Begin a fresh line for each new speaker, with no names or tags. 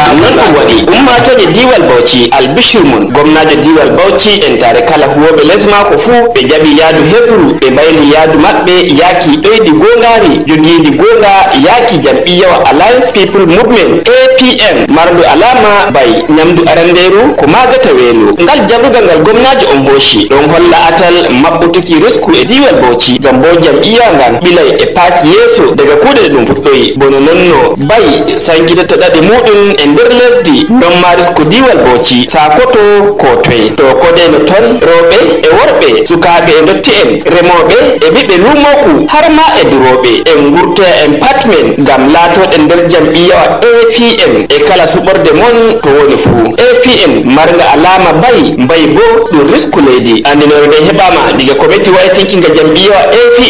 non ɗum waɗi ummatoje diwal Bauchi albishir mun gwamnajo diwal Bauchi en tare kala huwoɓe les mako fuu ɓe jaɓi yaadu hefru ɓe bayli yaadu maɓɓe yaki ɗoydi gongari jogidi gonga yaki jam'iyyawa Alliance People Movement APM marɗo alama bay nyamdu aranderu ko magata weelo ngal jaɓugal ngal gwamnajo on hoshi ɗon holla atal maɓɓutuki risku e diwal Bauchi jambo jam'iyya ngal ɓilay e paaki yeeso daga kuuɗe ɗum fuɗɗoyi bono nonno bay sankitata ɗaɗi muɗum e nder lesdi ɗon ma risku diwal Bauchi sakoto ko toye to kodeno ton rewɓe e worɓe sukaɓe e dotti en remoɓe e ɓiɓɓe lumoku har ma e duroɓe en gurtoya en patmen ngam latoɗen nder jam'iyyawa APM e kala suɓorde mon to woni fuu APM marga alama bay bo ɗum risku leydi andinore nde heɓama diga komiti wayitinkinga jam'iyyawa APM